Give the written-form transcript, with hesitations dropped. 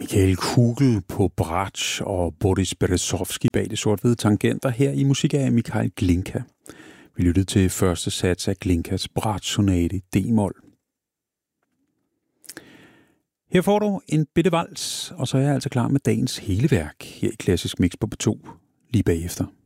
Michael Kugel på bratsch og Boris Berezovsky bag det sort-hvide tangenter her i musik af Mikhail Glinka. Vi lyttede til første sats af Glinkas bratsch-sonate D-mol. Her får du en bitte vals, og så er jeg altså klar med dagens hele værk her i Klassisk Mix på P2 lige bagefter.